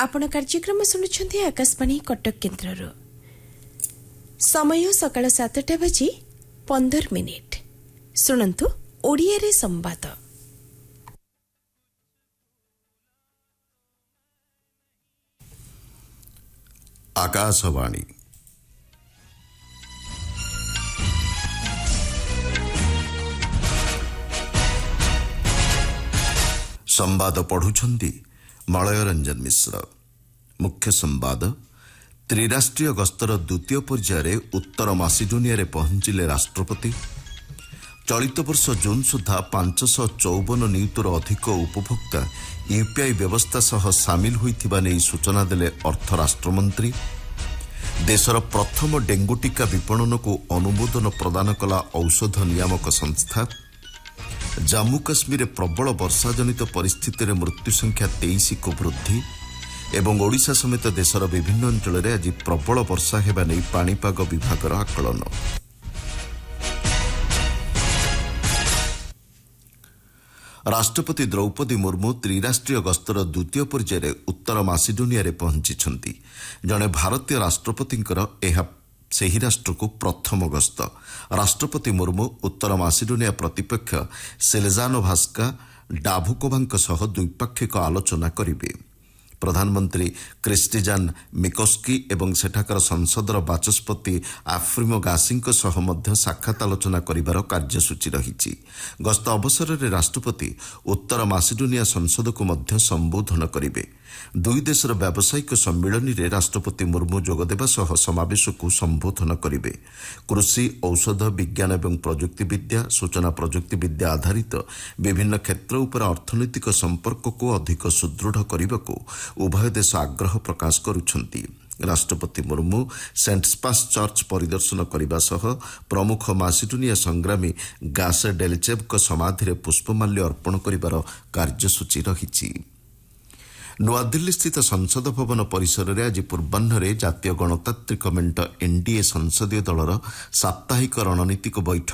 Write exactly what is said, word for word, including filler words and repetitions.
आपण कार्यक्रम शुणुंट आकाशवाणी कटक केन्द्र समय सकाळ सातटा बजी पंदर मिनिट शुणु ओडिया रे संवाद। आकाशवाणी संवाद पढ़ुछंती मलय रंजन मिश्र। मुख्य संवाद त्रिराष्ट्रीय गस्तर द्वितीय पर्यायर उत्तर मासिडोनिया रे पहुंचिले राष्ट्रपति। चलित वर्ष जून सुधा पांचश चौवन नियुतर अधिक उपभोक्ता यूपीआई व्यवस्था सह सामिल होइथिबा नै सूचना देले अर्थ राष्ट्रमंत्री। देशर प्रथम डेंगू टीका विपणन को अनुमोदन प्रदान कला औषध नियामक संस्था। जम्मू काश्मीर प्रबल वर्षा जनित परिस्थिति रे मृत्यु संख्या तेईस को वृद्धि एवं ओडिशा समेत देशर विभिन्न अंचल रे आज प्रबल वर्षा हेबा नै पाणीपाग विभागर आकलन। राष्ट्रपति द्रौपदी मुर्मू त्रिराष्ट्रीय गस्तर द्वितीय पर्यायर उत्तर मासिडोनिया रे पहुंचिछंती। जणे भारतीय राष्ट्रपतिंकर एहा ସେହି ରାଷ୍ଟ୍ରକୁ ପ୍ରଥମ ଗସ୍ତ। ରାଷ୍ଟ୍ରପତି ମୁର୍ମୁ ଉତ୍ତର ମାସିଡୋନିଆ ପ୍ରତିପକ୍ଷ ସେଲେଜାନୋ ଭାସ୍କା ଡାଭୁକୋଭାଙ୍କ ସହ ଦ୍ୱିପାକ୍ଷିକ ଆଲୋଚନା କରିବେ। ପ୍ରଧାନମନ୍ତ୍ରୀ କ୍ରିଷ୍ଟିଜାନ୍ ମିକୋସ୍କି ଏବଂ ସେଠାକାର ସଂସଦର ବାଚସ୍ପତି ଆଫ୍ରିମୋ ଗାସିଙ୍କ ସହ ମଧ୍ୟ ସାକ୍ଷାତ ଆଲୋଚନା କରିବାର କାର୍ଯ୍ୟସୂଚୀ ରହିଛି। ଗସ୍ତ ଅବସରରେ ରାଷ୍ଟ୍ରପତି ଉତ୍ତର ମାସିଡୋନିଆ ସଂସଦକୁ ମଧ୍ୟ ସମ୍ବୋଧନ କରିବେ। ଦୁଇ ଦେଶର ବ୍ୟବସାୟିକ ସମ୍ମିଳନୀରେ ରାଷ୍ଟ୍ରପତି ମୁର୍ମୁ ଯୋଗଦେବା ସହ ସମାବେଶକୁ ସମ୍ବୋଧନ କରିବେ। କୃଷି ଔଷଧ ବିଜ୍ଞାନ ଏବଂ ପ୍ରଯୁକ୍ତିବିଦ୍ୟା ସୂଚନା ପ୍ରଯୁକ୍ତିବିଦ୍ୟା ଆଧାରିତ ବିଭିନ୍ନ କ୍ଷେତ୍ର ଉପରେ ଅର୍ଥନୈତିକ ସମ୍ପର୍କକୁ ଅଧିକ ସୁଦୃଢ଼ କରିବାକୁ ଉଭୟ ଦେଶ ଆଗ୍ରହ ପ୍ରକାଶ କରୁଛନ୍ତି। ରାଷ୍ଟ୍ରପତି ମୁର୍ମୁ ସେଣ୍ଟ ସ୍ପାସ୍ ଚର୍ଚ୍ଚ ପରିଦର୍ଶନ କରିବା ସହ ପ୍ରମୁଖ ମାସିଡୋନିଆ ସଂଗ୍ରାମୀ ଗାସେ ଡେଲିଚେଭ୍ଙ୍କ ସମାଧିରେ ପୁଷ୍ପମାଲ୍ୟ ଅର୍ପଣ କରିବାର କାର୍ଯ୍ୟସୂଚୀ ରହିଛି। ନୂଆଦିଲ୍ଲୀସ୍ଥିତ ସଂସଦ ଭବନ ପରିସରରେ ଆଜି ପୂର୍ବାହ୍ନରେ ଜାତୀୟ ଗଣତାନ୍ତ୍ରିକ ମେଣ୍ଟ ଏନ୍ଡିଏ ସଂସଦୀୟ ଦଳର ସାପ୍ତାହିକ ରଣନୀତିକ ବୈଠକ